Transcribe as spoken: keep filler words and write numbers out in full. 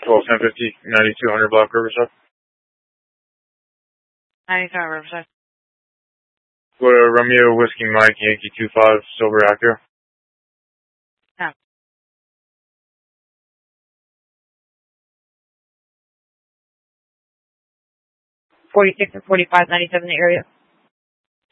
twelve ten fifty, ninety-two hundred block Riverside. ninety-two hundred Riverside. Go to Romeo Whiskey Mike, Yankee two five, Silver Acura. Yeah. forty-six and forty-five, ninety-seven in the area.